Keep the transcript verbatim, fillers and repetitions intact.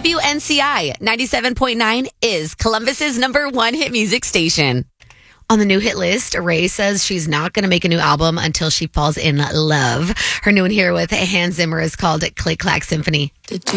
W N C I ninety-seven point nine is Columbus's number one hit music station. On the new hit list, Ray says she's not going to make a new album until she falls in love. Her new one here with Hans Zimmer is called Click Clack Symphony.